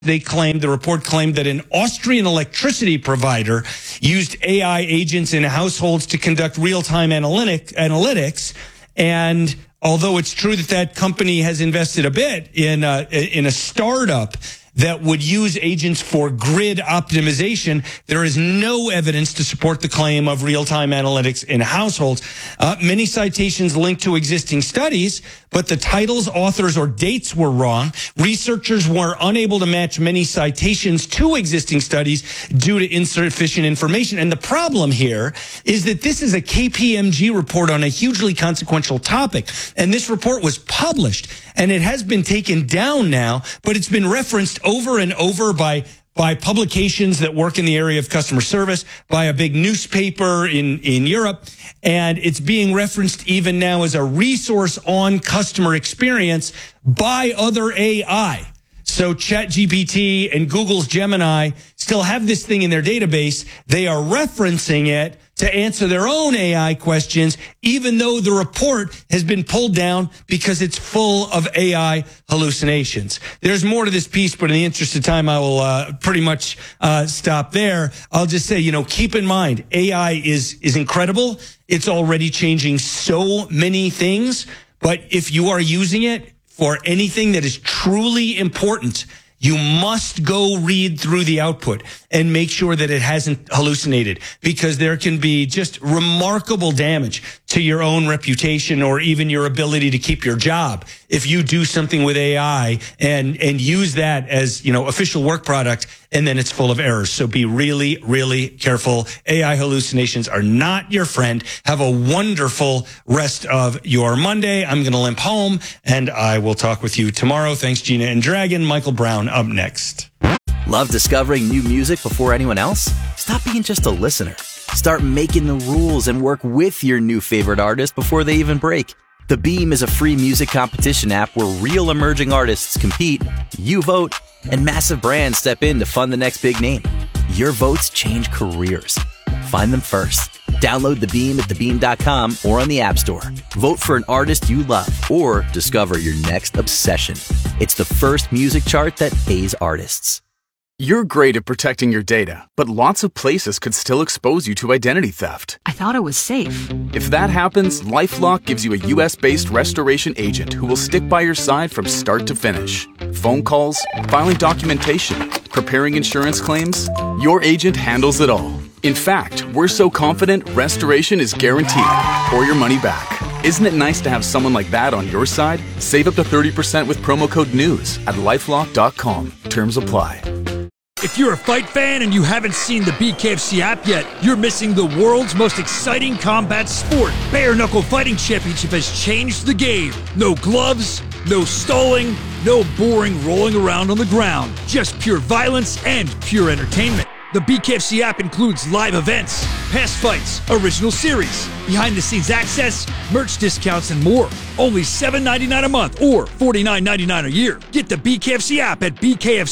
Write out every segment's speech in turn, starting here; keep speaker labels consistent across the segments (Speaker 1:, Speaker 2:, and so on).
Speaker 1: The report claimed that an Austrian electricity provider used AI agents in households to conduct real-time analytics. And although it's true that company has invested a bit in a startup that would use agents for grid optimization, there is no evidence to support the claim of real-time analytics in households. Many citations link to existing studies, but the titles, authors, or dates were wrong. Researchers were unable to match many citations to existing studies due to insufficient information. And the problem here is that this is a KPMG report on a hugely consequential topic. And this report was published, and it has been taken down now, but it's been referenced over and over by publications that work in the area of customer service, by a big newspaper in Europe, and it's being referenced even now as a resource on customer experience by other AI. So ChatGPT and Google's Gemini still have this thing in their database. They are referencing it to answer their own AI questions, even though the report has been pulled down because it's full of AI hallucinations. There's more to this piece, but in the interest of time, I will pretty much stop there. I'll just say, keep in mind, AI is incredible. It's already changing so many things. But if you are using it for anything that is truly important, you must go read through the output and make sure that it hasn't hallucinated, because there can be just remarkable damage to your own reputation or even your ability to keep your job if you do something with AI and use that as, official work product, and then it's full of errors. So be really, really careful. AI hallucinations are not your friend. Have a wonderful rest of your Monday. I'm going to limp home, and I will talk with you tomorrow. Thanks, Gina and Dragon. Michael Brown up next.
Speaker 2: Love discovering new music before anyone else? Stop being just a listener. Start making the rules and work with your new favorite artist before they even break. The Beam is a free music competition app where real emerging artists compete, you vote, and massive brands step in to fund the next big name. Your votes change careers. Find them first. Download The Beam at thebeam.com or on the App Store. Vote for an artist you love or discover your next obsession. It's the first music chart that pays artists.
Speaker 3: You're great at protecting your data, but lots of places could still expose you to identity theft.
Speaker 4: I thought it was safe.
Speaker 3: If that happens, LifeLock gives you a US-based restoration agent who will stick by your side from start to finish. Phone calls, filing documentation, preparing insurance claims, your agent handles it all. In fact, we're so confident restoration is guaranteed or your money back. Isn't it nice to have someone like that on your side? Save up to 30% with promo code NEWS at LifeLock.com. Terms apply.
Speaker 5: If you're a fight fan and you haven't seen the BKFC app yet, you're missing the world's most exciting combat sport. Bare Knuckle Fighting Championship has changed the game. No gloves, no stalling, no boring rolling around on the ground. Just pure violence and pure entertainment. The BKFC app includes live events, past fights, original series, behind-the-scenes access, merch discounts, and more. Only $7.99 a month or $49.99 a year. Get the BKFC app at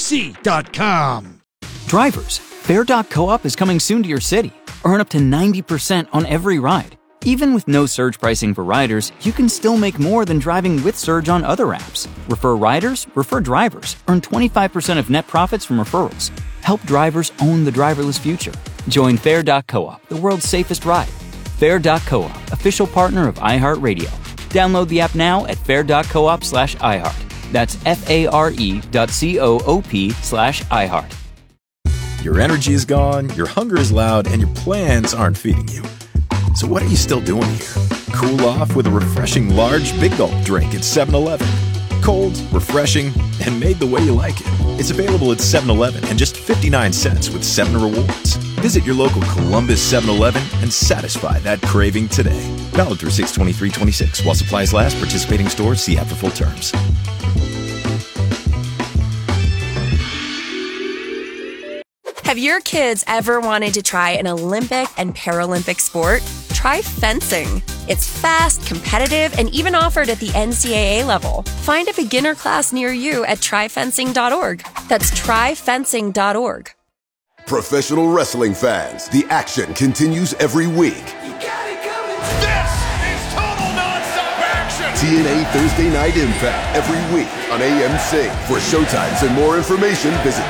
Speaker 5: bkfc.com.
Speaker 6: Drivers, Fair.coop is coming soon to your city. Earn up to 90% on every ride. Even with no surge pricing for riders, you can still make more than driving with Surge on other apps. Refer riders, refer drivers. Earn 25% of net profits from referrals. Help drivers own the driverless future. Join Fair.coop, the world's safest ride. Fair.coop, official partner of iHeartRadio. Download the app now at fair.coop/iHeart. That's FARE.coop/iHeart.
Speaker 7: Your energy is gone, your hunger is loud, and your plans aren't feeding you. So what are you still doing here? Cool off with a refreshing large Big Gulp drink at 7-Eleven. Cold, refreshing, and made the way you like it. It's available at 7-Eleven and just 59 cents with 7 rewards. Visit your local Columbus 7-Eleven and satisfy that craving today. Valid through 6/23/26 while supplies last. Participating stores. See app for full terms.
Speaker 8: Have your kids ever wanted to try an Olympic and Paralympic sport? Try fencing. It's fast, competitive, and even offered at the NCAA level. Find a beginner class near you at tryfencing.org. That's tryfencing.org.
Speaker 9: Professional wrestling fans, the action continues every week.
Speaker 10: You got it coming. This is total nonstop action.
Speaker 9: TNA Thursday Night Impact every week on AMC. For showtimes and more information, visit